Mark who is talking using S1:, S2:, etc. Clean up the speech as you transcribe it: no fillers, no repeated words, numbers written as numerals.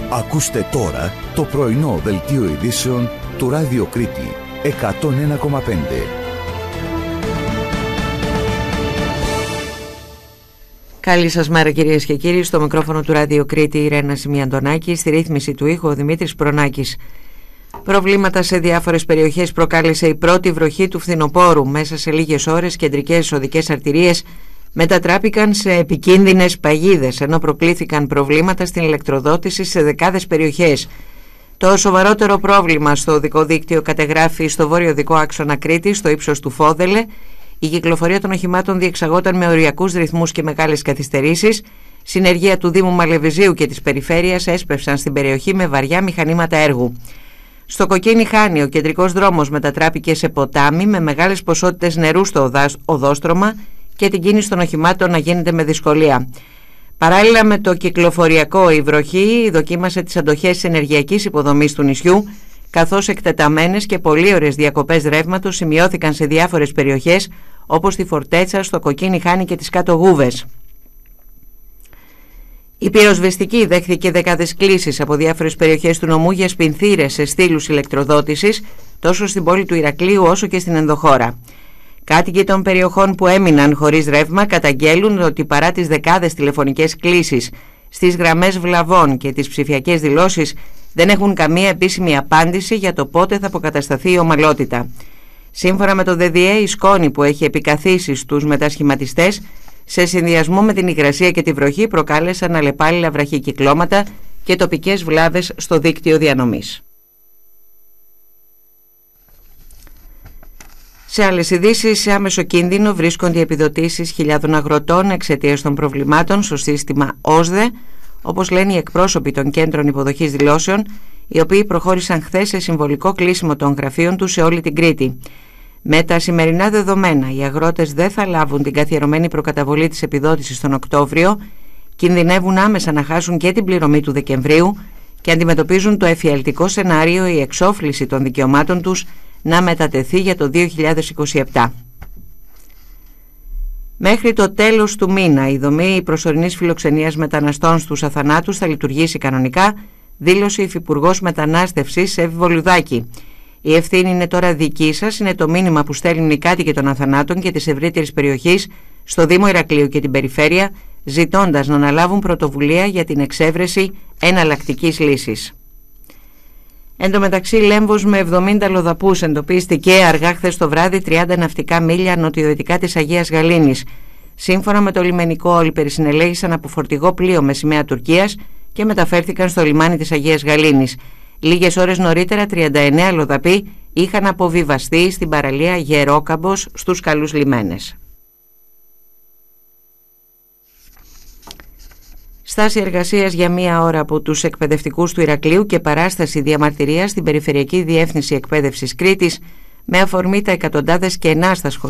S1: Ακούστε τώρα το πρωινό δελτίο ειδήσεων του Ράδιο Κρήτη 101,5.
S2: Καλή σας μέρα κυρίες και κύριοι. Στο μικρόφωνο του Ράδιο Κρήτη η Ρένα Σιμιαντονάκη, στη ρύθμιση του ήχου ο Δημήτρης Προνάκης. Προβλήματα σε διάφορες περιοχές προκάλεσε η πρώτη βροχή του φθινοπόρου. Μέσα σε λίγες ώρες κεντρικές οδικές αρτηρίες μετατράπηκαν σε επικίνδυνες παγίδες, ενώ προκλήθηκαν προβλήματα στην ηλεκτροδότηση σε δεκάδες περιοχές. Το σοβαρότερο πρόβλημα στο οδικό δίκτυο κατεγράφει στο βόρειο οδικό άξονα Κρήτης, στο ύψος του Φόδελε. Η κυκλοφορία των οχημάτων διεξαγόταν με οριακούς ρυθμούς και μεγάλες καθυστερήσεις. Συνεργεία του Δήμου Μαλεβιζίου και της Περιφέρειας έσπευσαν στην περιοχή με βαριά μηχανήματα έργου. Στο Κοκκίνι Χάνι, ο κεντρικός δρόμος μετατράπηκε σε ποτάμι με μεγάλες ποσότητες νερού στο οδόστρωμα και την κίνηση των οχημάτων να γίνεται με δυσκολία. Παράλληλα με το κυκλοφοριακό, η βροχή δοκίμασε τις αντοχές της ενεργειακής υποδομής του νησιού, καθώς εκτεταμένες και πολύωρες διακοπές ρεύματος σημειώθηκαν σε διάφορες περιοχές, όπως στη Φορτέτσα, στο Κοκκίνι Χάνι και τις Κάτω Γούβες. Η πυροσβεστική δέχθηκε δεκάδες κλήσεις από διάφορες περιοχές του νομού για σπινθήρες σε στήλους ηλεκτροδότησης, τόσο στην πόλη του Ηρακλείου όσο και στην ενδοχώρα. Κάτοικοι των περιοχών που έμειναν χωρίς ρεύμα καταγγέλουν ότι παρά τις δεκάδες τηλεφωνικές κλήσεις στις γραμμές βλαβών και τις ψηφιακές δηλώσεις, δεν έχουν καμία επίσημη απάντηση για το πότε θα αποκατασταθεί η ομαλότητα. Σύμφωνα με το ΔΔΕ, η σκόνη που έχει επικαθίσει στους μετασχηματιστές σε συνδυασμό με την υγρασία και τη βροχή προκάλεσαν αλλεπάλληλα βραχικυκλώματα και τοπικές βλάβες στο δίκτυο διανομής. Σε άλλες ειδήσεις, σε άμεσο κίνδυνο βρίσκονται οι επιδοτήσεις χιλιάδων αγροτών εξαιτίας των προβλημάτων στο σύστημα ΟΣΔΕ, όπως λένε οι εκπρόσωποι των κέντρων υποδοχής δηλώσεων, οι οποίοι προχώρησαν χθες σε συμβολικό κλείσιμο των γραφείων τους σε όλη την Κρήτη. Με τα σημερινά δεδομένα, οι αγρότες δεν θα λάβουν την καθιερωμένη προκαταβολή της επιδότησης τον Οκτώβριο, κινδυνεύουν άμεσα να χάσουν και την πληρωμή του Δεκεμβρίου και αντιμετωπίζουν το εφιαλτικό σενάριο η εξόφληση των δικαιωμάτων τους να μετατεθεί για το 2027. Μέχρι το τέλος του μήνα η δομή προσωρινής φιλοξενίας μεταναστών στους Αθανάτους θα λειτουργήσει κανονικά, δήλωσε η Υφυπουργός Μετανάστευσης Εύη Βολουδάκη. Η ευθύνη είναι τώρα δική σας, είναι το μήνυμα που στέλνουν οι κάτοικοι των Αθανάτων και της ευρύτερης περιοχής στο Δήμο Ηρακλείου και την Περιφέρεια, ζητώντας να αναλάβουν πρωτοβουλία για την εξέβρεση εναλλακτικής λύσης. Εν τω μεταξύ, Λέμβος με 70 λοδαπούς εντοπίστηκε αργά χθες το βράδυ 30 ναυτικά μίλια νοτιοδυτικά της Αγίας Γαλήνης. Σύμφωνα με το λιμενικό, όλοι περισυνελέγησαν από φορτηγό πλοίο με σημαία Τουρκίας και μεταφέρθηκαν στο λιμάνι της Αγίας Γαλήνης. Λίγες ώρες νωρίτερα, 39 λοδαποί είχαν αποβιβαστεί στην παραλία Γερόκαμπος στους Καλούς Λιμένες. Στάση εργασίας για μία ώρα από τους εκπαιδευτικούς του Ηρακλείου και παράσταση διαμαρτυρίας στην Περιφερειακή Διεύθυνση Εκπαίδευσης Κρήτης με αφορμή τα εκατοντάδες κενά στα σχολεία